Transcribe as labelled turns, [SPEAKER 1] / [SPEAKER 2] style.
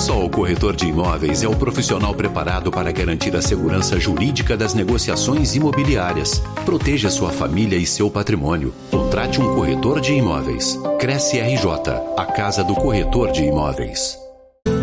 [SPEAKER 1] Só o corretor de imóveis é o profissional preparado para garantir a segurança jurídica das negociações imobiliárias. Proteja sua família e seu patrimônio. Contrate um corretor de imóveis. Cresce RJ, a casa do corretor de imóveis.